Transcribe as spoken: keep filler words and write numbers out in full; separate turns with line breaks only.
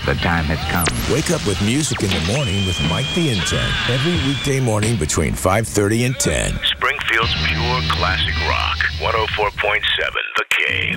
The time has come.
Wake up with music in the morning with Mike the Intern. Every weekday morning between five thirty and ten.
Springfield's pure classic rock. one oh four point seven The Cave.